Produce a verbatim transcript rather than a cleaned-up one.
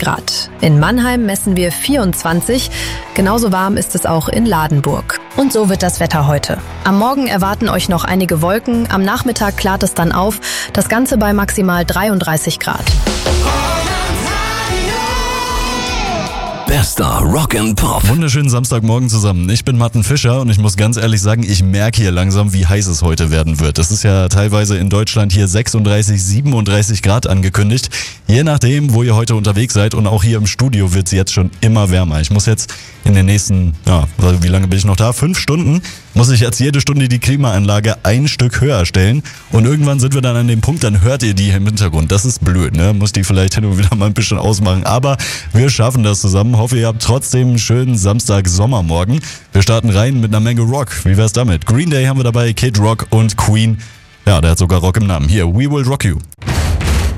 Grad. In Mannheim messen wir vierundzwanzig. Genauso warm ist es auch in Ladenburg. Und so wird das Wetter heute. Am Morgen erwarten euch noch einige Wolken. Am Nachmittag klart es dann auf. Das Ganze bei maximal dreiunddreißig Grad. Bester Rock and Pop. Wunderschönen Samstagmorgen zusammen. Ich bin Martin Fischer und ich muss ganz ehrlich sagen, ich merke hier langsam, wie heiß es heute werden wird. Es ist ja teilweise in Deutschland hier sechsunddreißig, siebenunddreißig Grad angekündigt. Je nachdem, wo ihr heute unterwegs seid, und auch hier im Studio wird es jetzt schon immer wärmer. Ich muss jetzt in den nächsten, ja, wie lange bin ich noch da? Fünf Stunden muss ich jetzt jede Stunde die Klimaanlage ein Stück höher stellen. Und irgendwann sind wir dann an dem Punkt, dann hört ihr die im Hintergrund. Das ist blöd, ne? Muss die vielleicht hin und wieder mal ein bisschen ausmachen. Aber wir schaffen das zusammen. Hoffe, ihr habt trotzdem einen schönen Samstag-Sommermorgen. Wir starten rein mit einer Menge Rock. Wie wär's damit? Green Day haben wir dabei, Kid Rock und Queen. Ja, der hat sogar Rock im Namen. Hier, We Will Rock You.